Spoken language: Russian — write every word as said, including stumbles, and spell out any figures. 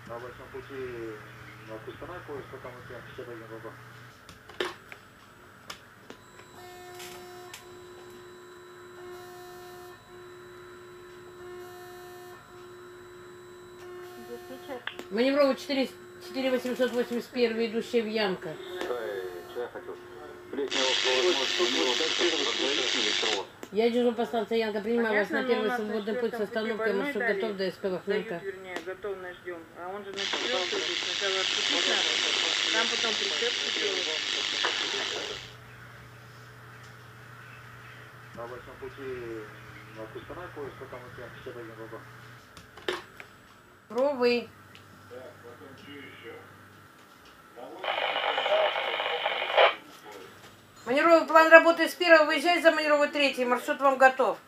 На большом пути на Кустанай поезд, потом у тебя шестьдесят один вагон. Маневровый четыре восемьсот восемьдесят один, идущая в Янка. Что я хотел? Летнего Я держу по станции Янка, принимаю вас на первый свободный путь с остановкой, маршрут готов до СП Вахненко. Вернее, готовность ждем. А он же на четвертую здесь сначала отпустить надо, там потом прицепку делать. На большом пути на Кустанай поезд, потом у тебя шестьдесят один вагон. Пробуй. Маневровый план работы с первого, выезжай за маневровый третий, маршрут вам готов.